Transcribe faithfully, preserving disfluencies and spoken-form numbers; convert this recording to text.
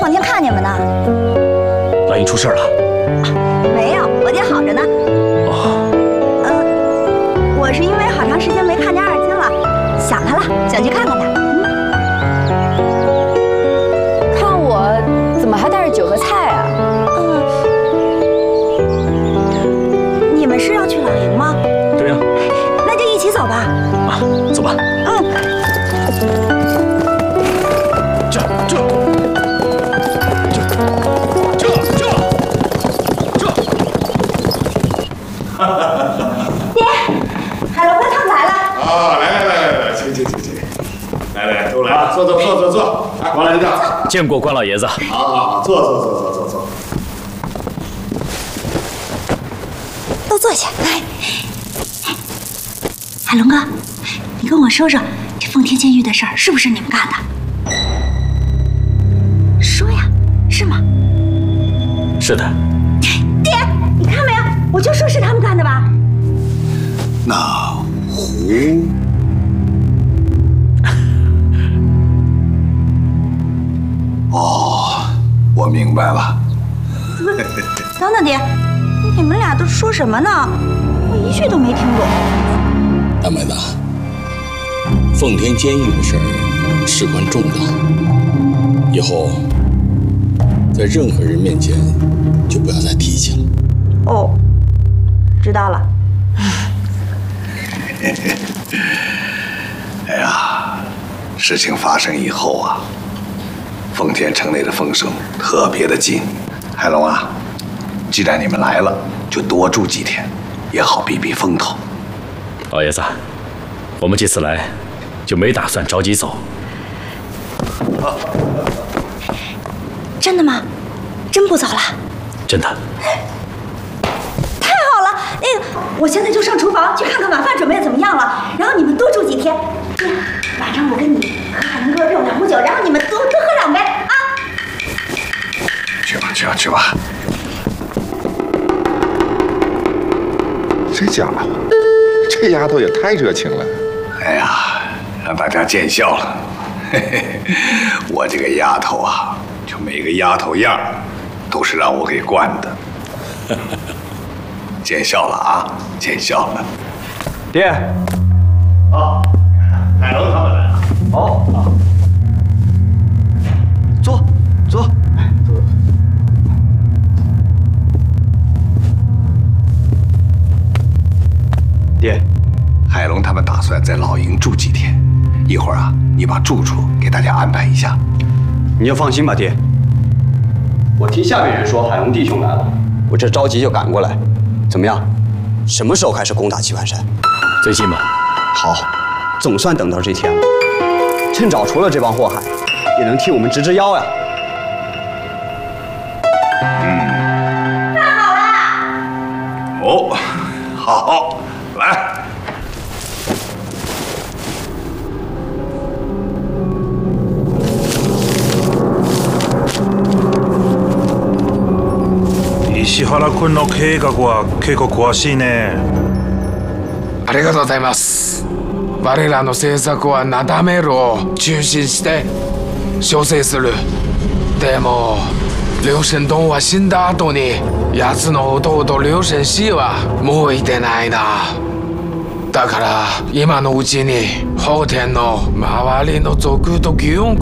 奉天看你们呢。 老鹰出事了？ 没有，我爹好着呢。 哦。 呃，我是因为好长时间没看见二金了，想他了，想去看看他。 嗯。看我怎么还带着酒和菜啊？ 嗯。你们是要去老营吗？ 对呀。 那就一起走吧。 啊，走吧。 嗯。 这这这这这这！ 爹，海龙哥他们来了。 啊，来来来来来，请请请请，来来都来，坐坐坐坐坐，啊，关老爷子， 见过关老爷子。 好好好，坐坐坐坐坐坐。 都坐下来。海龙哥，你跟我说说，这奉天监狱的事儿是不是你们干的？ 说呀，是吗？ 是的。 爹，你看没有？我就说是他们干的吧。 那胡……哦，我明白了。 等等，爹，你们俩都说什么呢？我一句都没听懂。 大妹子，奉天监狱的事儿事关重大，以后。 在任何人面前，就不要再提起了。 哦，知道了。 哎呀，事情发生以后啊，奉天城内的风声特别的紧。海龙啊，既然你们来了，就多住几天，也好避避风头。 老爷子，我们这次来就没打算着急走。 啊真的吗？真不走了？ 真的。 太好了！那个，我现在就上厨房去看看晚饭准备的怎么样了。然后你们多住几天。晚上我跟你和海龙哥热两壶酒，然后你们多多喝两杯啊。 去吧，去吧，去吧。 这家伙，这丫头也太热情了。 哎呀，让大家见笑了。嘿嘿，我这个丫头啊。 就每个丫头样，都是让我给惯的。见笑了啊，见笑了。 爹。 啊，海龙他们来了。 哦啊。坐坐。坐。 爹，海龙他们打算在老营住几天，一会儿啊，你把住处给大家安排一下。 你就放心吧，爹。我听下面人说海龙弟兄来了，我这着急就赶过来。怎么样？什么时候开始攻打棋盘山？ 最近吧。 好，总算等到这天了。趁早除了这帮祸害，也能替我们直直腰呀。 嗯。 办好了。 哦，好，来。 石原君の計画は結構詳しいね。 ありがとうございます。我らの政策はナダメルを中心して修正する。でも劉神東は死んだ後に奴の弟劉神氏はもういてないな。だから今のうちに法天の周りの族と議運